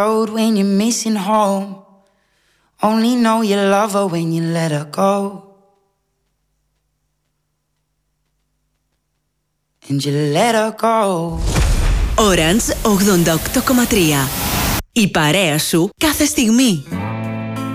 When you're missing home, only know you love her when you let her go. And you let her go. Orange 88,3. Η παρέα σου κάθε στιγμή.